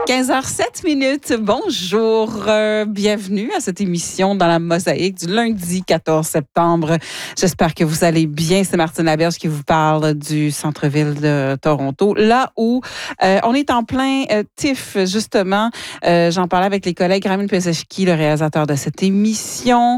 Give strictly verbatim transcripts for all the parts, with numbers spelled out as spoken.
quinze heures sept minutes, bonjour, euh, bienvenue à cette émission dans la Mosaïque du lundi quatorze septembre. J'espère que vous allez bien. C'est Martine Laberge qui vous parle du centre-ville de Toronto, là où euh, on est en plein euh, T I F, justement. Euh, j'en parlais avec les collègues. Ramin Pezeshki, le réalisateur de cette émission,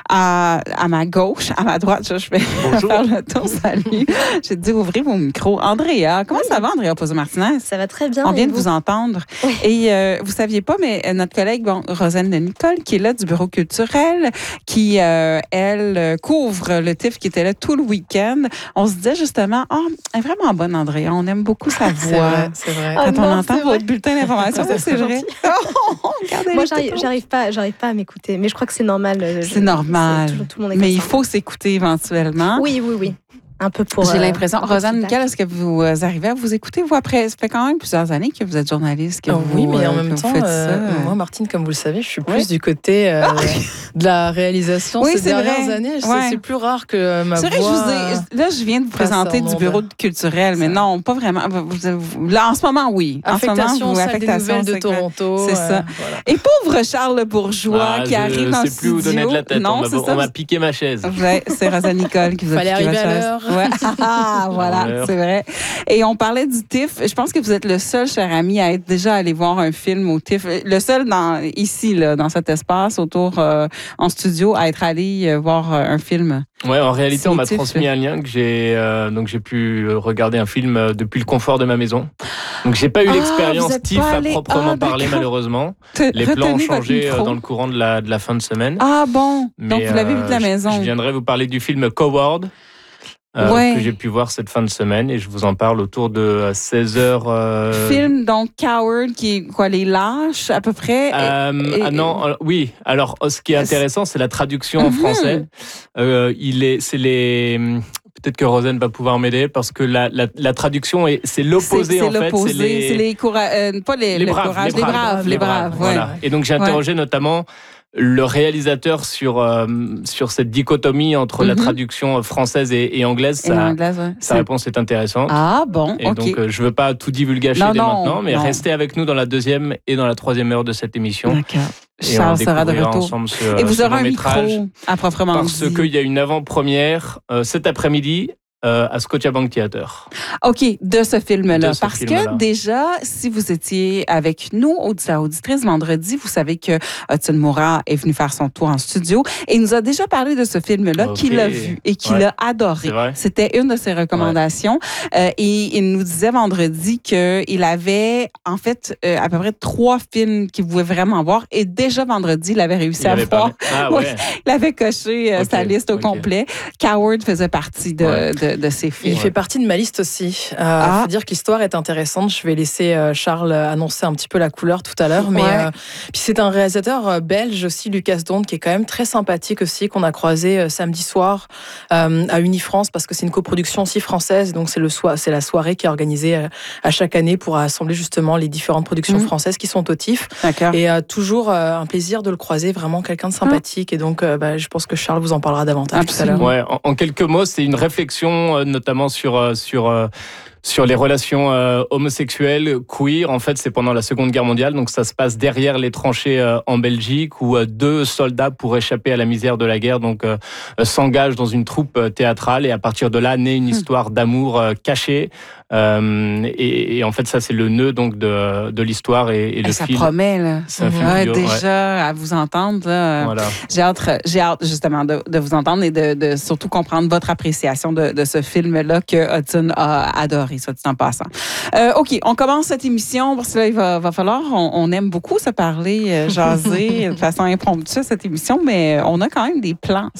à, à ma gauche, à ma droite, je, je vais bonjour. Faire le tour, salut. J'ai dit ouvrir vos micros. Andrea, comment oui. ça va, Andrea Pozo-Martinez? Ça va très bien. On vient de vous, vous entendre. Oui. Et euh, vous saviez pas, mais notre collègue bon, Rosanne Nicole, qui est là du Bureau culturel, qui, euh, elle, couvre le T I F, qui était là tout le week-end, on se disait justement, oh, elle est vraiment bonne, Andrea. On aime beaucoup sa voix. C'est vrai, c'est vrai. Quand oh on non, entend votre vrai. bulletin d'information, ça, c'est vrai. Oh, moi, j'arrive, j'arrive, pas, j'arrive pas à m'écouter, mais je crois que c'est normal. C'est je, normal. C'est, tout, tout le monde est mais comme il ça. faut s'écouter éventuellement. Oui, oui, oui. Un peu pour. J'ai l'impression. Euh, Rosanne Nicole, est-ce que vous arrivez à vous écouter? Vous, après, ça fait quand même plusieurs années que vous êtes journaliste. Que oh, vous, oui, mais en euh, même temps, euh, moi, Martine, comme vous le savez, je suis plus oui. du côté euh, de la réalisation oui, ces dernières vrai. années. Ouais. C'est, c'est plus rare que ma c'est voix. Vrai, je vous ai, là, je viens de vous présenter du bureau culturel, mais non, pas vraiment. Là, en ce moment, oui. Affectation, en ce moment, vous, salle affectation, des nouvelles de Toronto. C'est ça. Euh, voilà. Et pauvre Charles Bourgeois ah, qui arrive dans le studio. Je sais plus où donner de la tête. Non, on m'a piqué ma chaise. Ouais, c'est Rosanne Nicole qui vous a piqué ma chaise. Fallait arriver à l'heure. Ah, voilà, c'est vrai. Et on parlait du T I F. Je pense que vous êtes le seul, cher ami, à être déjà allé voir un film au T I F. Le seul dans, ici, là, dans cet espace, autour, euh, en studio, à être allé euh, voir euh, un film. Ouais, en réalité, c'est on m'a T I F. transmis un lien que j'ai, euh, donc j'ai pu regarder un film euh, depuis le confort de ma maison. Donc j'ai pas eu ah, l'expérience T I F à proprement ah, parler, malheureusement. Te, Les plans ont changé euh, dans le courant de la, de la fin de semaine. Ah bon? Mais, donc vous l'avez vu de la maison. Je, je viendrai vous parler du film Coward. Euh, ouais. que j'ai pu voir cette fin de semaine et je vous en parle autour de seize heures. Euh... Film, donc, Coward, qui est quoi, les lâches, à peu près? Euh, et, ah non, et... oui. Alors, ce qui est intéressant, c'est la traduction mm-hmm. en français. Euh, il est, c'est les... Peut-être que Rosanne va pouvoir m'aider parce que la, la, la traduction, est, c'est l'opposé, c'est, c'est en l'opposé, fait. C'est les... C'est les coura... euh, pas les, les, le braves, courage, les braves. Les braves, les braves, ouais. Voilà. Et donc, j'ai interrogé ouais. notamment le réalisateur sur, euh, sur cette dichotomie entre mm-hmm. la traduction française et, et anglaise. Et sa, anglaise ouais. sa réponse est intéressante. Ah bon, et ok. donc, euh, je ne veux pas tout divulgacher non, dès non, maintenant, mais non. restez avec nous dans la deuxième et dans la troisième heure de cette émission. D'accord. Et Charles on sera de retour. Ensemble ce, et vous aurez un métrage micro à proprement parce dit. Parce qu'il y a une avant-première euh, cet après-midi. Euh, à Scotiabank Theatre. OK, de ce film-là. De ce Parce film-là. que déjà, si vous étiez avec nous, auditeurs, auditrices, vendredi, vous savez que Hudson Moura est venu faire son tour en studio et il nous a déjà parlé de ce film-là, okay. qu'il a vu et qu'il ouais. a adoré. C'était une de ses recommandations. Ouais. Euh, et il nous disait vendredi qu'il avait, en fait, euh, à peu près trois films qu'il voulait vraiment voir et déjà vendredi, il avait réussi il à voir. Ah, ouais. Il avait coché euh, okay. sa liste au okay. complet. Coward faisait partie de... Ouais. de de ces films. Il fait partie de ma liste aussi. Il euh, ah. faut dire que l'histoire est intéressante. Je vais laisser euh, Charles annoncer un petit peu la couleur tout à l'heure. Mais ouais. euh, puis c'est un réalisateur euh, belge aussi, Lucas Donde, qui est quand même très sympathique aussi, qu'on a croisé euh, samedi soir euh, à Unifrance, parce que c'est une coproduction aussi française. Donc c'est, le so- c'est la soirée qui est organisée euh, à chaque année pour assembler justement les différentes productions mmh. françaises qui sont au T I F. D'accord. Et euh, toujours euh, un plaisir de le croiser, vraiment quelqu'un de sympathique. Mmh. Et donc euh, bah, je pense que Charles vous en parlera davantage Absolument. tout à l'heure. Ouais, en, en quelques mots, c'est une réflexion notamment sur, sur, sur les relations euh, homosexuelles, queer. En fait, c'est pendant la Seconde Guerre mondiale, donc ça se passe derrière les tranchées euh, en Belgique, où euh, deux soldats, pour échapper à la misère de la guerre, donc euh, s'engagent dans une troupe euh, théâtrale, et à partir de là naît une histoire d'amour euh, cachée. Euh, et, et en fait, ça, c'est le nœud donc de, de l'histoire et, et le ça fil. Ça promet, là. C'est un film ouais, bio, déjà, ouais. à vous entendre, là, voilà. j'ai, hâte, j'ai hâte, justement, de, de vous entendre et de, de surtout comprendre votre appréciation de, de ce film-là que Hudson a adoré, soit dit en passant. Euh, OK, on commence cette émission parce que là, il va, va falloir, on, on aime beaucoup se parler, euh, jaser de façon impromptue, cette émission, mais on a quand même des plans.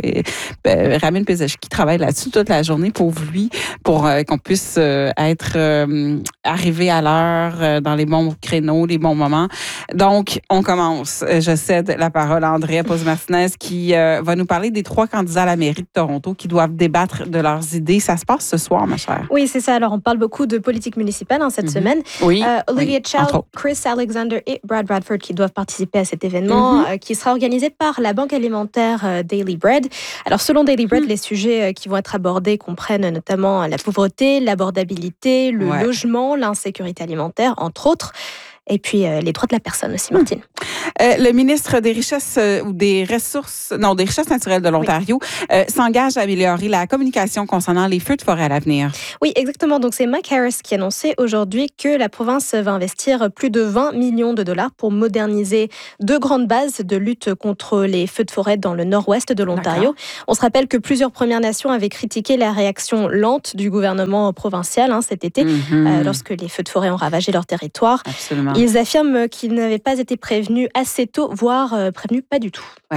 Euh, Ramin Pezeshki travaille là-dessus toute la journée pour lui, pour euh, qu'on puisse euh, être euh, arrivé à l'heure, euh, dans les bons créneaux, les bons moments. Donc, on commence. Je cède la parole à Andrea Pozo-Martinez qui euh, va nous parler des trois candidats à la mairie de Toronto qui doivent débattre de leurs idées. Ça se passe ce soir, ma chère. Oui, c'est ça. Alors, on parle beaucoup de politique municipale hein, cette mm-hmm. semaine. Oui. Euh, Olivia oui, Chow, Chris Alexander et Brad Bradford qui doivent participer à cet événement mm-hmm. euh, qui sera organisé par la banque alimentaire euh, Daily Bread. Alors, selon Daily Bread, mm-hmm. les sujets euh, qui vont être abordés comprennent notamment la pauvreté, l'abordabilité, le ouais. logement, l'insécurité alimentaire, entre autres. Et puis euh, les droits de la personne aussi, Martine. Euh, le ministre des Richesses euh, ou des Ressources, non, des Richesses naturelles de l'Ontario oui. euh, s'engage à améliorer la communication concernant les feux de forêt à l'avenir. Oui, exactement. Donc, c'est Mike Harris qui a annoncé aujourd'hui que la province va investir plus de vingt millions de dollars pour moderniser deux grandes bases de lutte contre les feux de forêt dans le nord-ouest de l'Ontario. D'accord. On se rappelle que plusieurs Premières Nations avaient critiqué la réaction lente du gouvernement provincial hein, cet été, mm-hmm. euh, lorsque les feux de forêt ont ravagé leur territoire. Absolument. Ils affirment qu'ils n'avaient pas été prévenus assez tôt, voire euh, prévenus pas du tout. Ouais.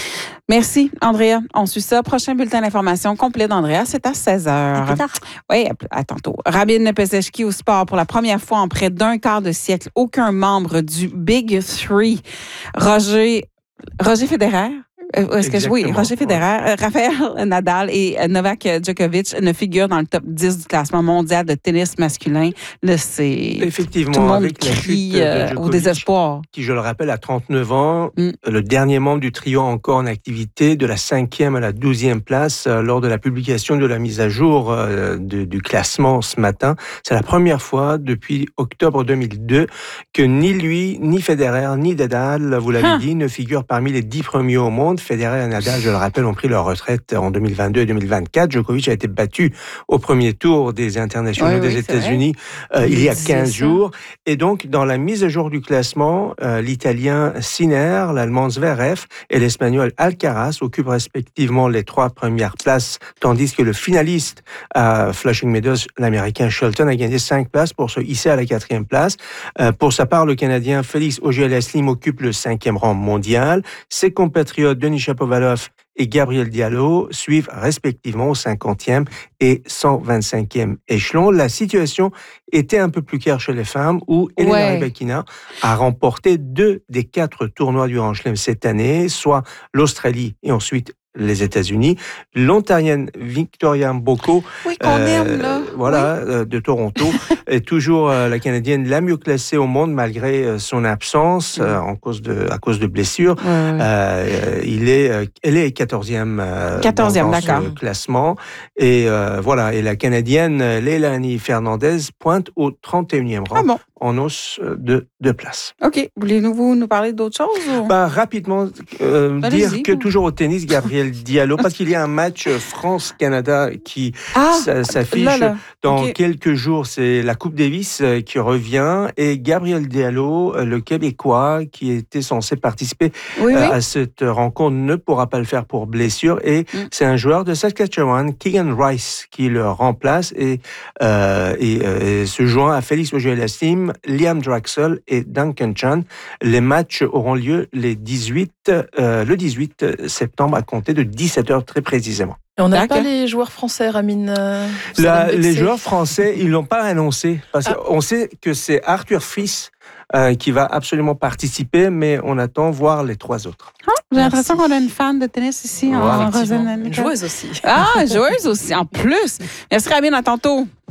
Merci, Andrea. On suit ça. Prochain bulletin d'information complet d'Andrea, c'est à seize heures. À plus tard. Oui, à tantôt. Rabin Peseshki au sport pour la première fois en près d'un quart de siècle. Aucun membre du Big Three, Roger, Roger Federer, Est-ce que je, oui, Roger Federer, ouais. Rafael Nadal et Novak Djokovic ne figurent dans le top dix du classement mondial de tennis masculin. Là, c'est effectivement tout le monde avec la crie chute de euh, au désespoir. Qui, je le rappelle, a trente-neuf ans, mm. le dernier membre du trio encore en activité, de la cinquième à la douzième place euh, lors de la publication de la mise à jour euh, de, du classement ce matin. C'est la première fois depuis octobre deux mille deux que ni lui, ni Federer, ni Nadal, vous l'avez huh. dit, ne figurent parmi les dix premiers au monde. Federer et Nadal, je le rappelle, ont pris leur retraite en deux mille vingt-deux et deux mille vingt-quatre. Djokovic a été battu au premier tour des internationaux oui, des oui, États-Unis euh, il y a quinze jours. Et donc, dans la mise à jour du classement, euh, l'Italien Sinner, l'Allemand Zverev et l'Espagnol Alcaraz occupent respectivement les trois premières places, tandis que le finaliste à Flushing Meadows, l'Américain Shelton, a gagné cinq places pour se hisser à la quatrième place. Euh, pour sa part, le Canadien Félix Auger-Aliassime occupe le cinquième rang mondial. Ses compatriotes Denis Shapovalov et Gabriel Diallo suivent respectivement au cinquantième et cent vingt-cinquième échelon. La situation était un peu plus claire chez les femmes où Elena ouais. Rybakina a remporté deux des quatre tournois du Grand Chelem cette année, soit l'Australie et ensuite les États-Unis. L'Ontarienne Victoria Mboko, oui, qu'on euh, aime, là. Voilà, oui. euh, de Toronto, est toujours euh, la Canadienne la mieux classée au monde malgré euh, son absence euh, en cause de, à cause de blessures. Ouais, ouais. Euh, il est, euh, elle est quatorzième, euh, quatorzième dans, dans d'accord. ce classement. Et euh, voilà, et la Canadienne Leilani Fernandez pointe au trente et unième rang. Ah bon. En hausse de deux places. OK. Voulez-vous nous parler d'autre chose? Ou... Bah, rapidement, euh, dire que toujours au tennis, Gabriel Diallo, parce qu'il y a un match France-Canada qui ah, s'affiche là, là. dans okay. quelques jours. C'est la Coupe Davis qui revient. Et Gabriel Diallo, le Québécois, qui était censé participer oui, oui. à cette rencontre, ne pourra pas le faire pour blessure. Et mm. c'est un joueur de Saskatchewan, Keegan Rice, qui le remplace et, euh, et, euh, et se joint à Félix Auger-Aliassime, Liam Draxl et Duncan Chan. Les matchs auront lieu les dix-huit, euh, le dix-huit septembre à compter de dix-sept heures très précisément. Et on n'a pas les joueurs français, Ramine euh, La, Les joueurs français, ils ne l'ont pas annoncé. Parce ah. qu'on sait que c'est Arthur Fils euh, qui va absolument participer, mais on attend voir les trois autres. Ah, j'ai l'impression qu'on a une fan de tennis ici. Wow, en Rosane. Une joueuse aussi. Ah, joueuse aussi, en plus. Merci Ramine, à tantôt.